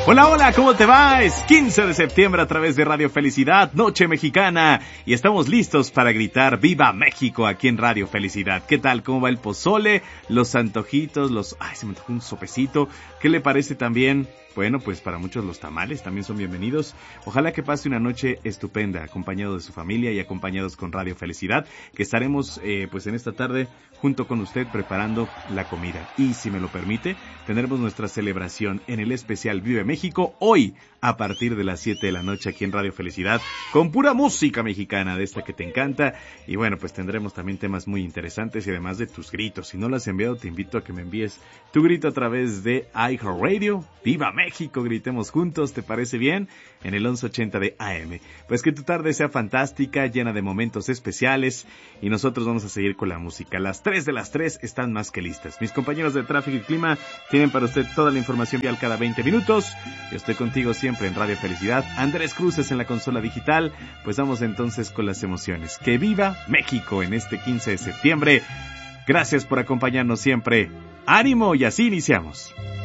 Hola, hola, ¿cómo te va? Es 15 de septiembre a través de Radio Felicidad, Noche Mexicana, y estamos listos para gritar ¡Viva México! Aquí en Radio Felicidad. ¿Qué tal? ¿Cómo va el pozole? Los antojitos, ¡ay, se me antojó un sopecito! ¿Qué le parece también? Bueno, pues para muchos los tamales también son bienvenidos. Ojalá que pase una noche estupenda, acompañado de su familia y acompañados con Radio Felicidad, que estaremos pues en esta tarde junto con usted preparando la comida. Y si me lo permite, tendremos nuestra celebración en el especial Vive México hoy a partir de las 7 de la noche aquí en Radio Felicidad con pura música mexicana de esta que te encanta. Y bueno, pues tendremos también temas muy interesantes y además de tus gritos. Si no lo has enviado, te invito a que me envíes tu grito a través de iHeartRadio. ¡Viva México! Gritemos juntos, ¿te parece bien? En el 1180 de AM. Pues que tu tarde sea fantástica, llena de momentos especiales, y nosotros vamos a seguir con la música. Las 3 de las 3 están más que listas. Mis compañeros de Tráfico y Clima tienen para usted toda la información vial cada 20 minutos. Yo estoy contigo siempre en Radio Felicidad. Andrés Cruces en la consola digital. Pues vamos entonces con las emociones. ¡Que viva México en este 15 de septiembre! Gracias por acompañarnos siempre. ¡Ánimo! Y así iniciamos.